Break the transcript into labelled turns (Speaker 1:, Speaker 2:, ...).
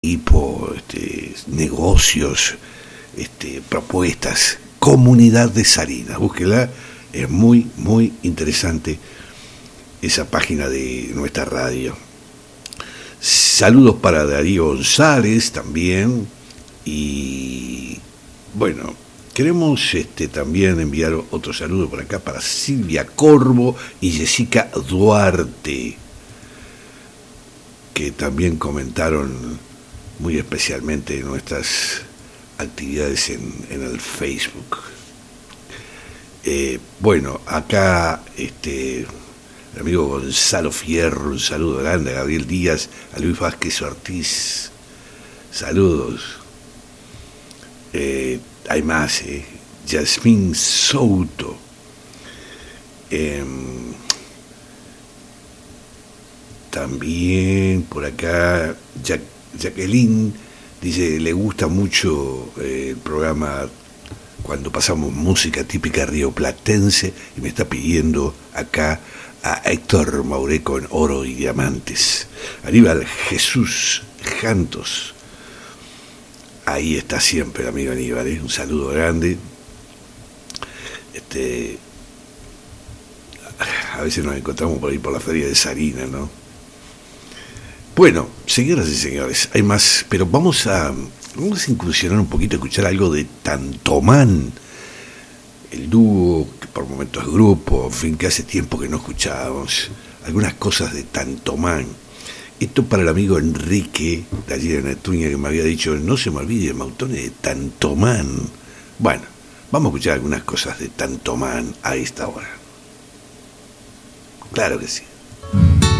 Speaker 1: tipo, negocios, propuestas, Comunidad de Salinas, búsquela, es muy, muy interesante esa página de nuestra radio. Saludos para Darío González también, y bueno, queremos también enviar otro saludo por acá para Silvia Corvo y Jessica Duarte, que también comentaron muy especialmente nuestras actividades en el Facebook. Bueno, acá el amigo Gonzalo Fierro, un saludo grande a Gabriel Díaz, a Luis Vázquez Ortiz, saludos. Hay más, Yasmín Souto, también por acá Jacqueline dice le gusta mucho el programa cuando pasamos música típica rioplatense, y me está pidiendo acá a Héctor Mauré con Oro y Diamantes. Aníbal Jesús Jantos, ahí está siempre el amigo Aníbal, un saludo grande. A veces nos encontramos por ahí por la feria de Salinas, ¿no? Bueno, señoras y señores, hay más, pero vamos a incursionar un poquito, a escuchar algo de Tantomán, el dúo, que por momentos es grupo, en fin, que hace tiempo que no escuchábamos, algunas cosas de Tantomán. Esto para el amigo Enrique, de allí de Netuña, que me había dicho, no se me olvide, Mautones, de Tantomán. Bueno, vamos a escuchar algunas cosas de Tantomán a esta hora. Claro que sí.